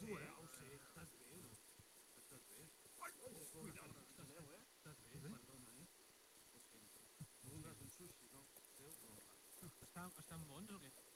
ho sé, estàs bé o no? Estàs bé? Ai, cuidado. Estàs bé? Perdona, Ho sento. Ostres, un sushi, no? Teu? No, va. Estan bons o què?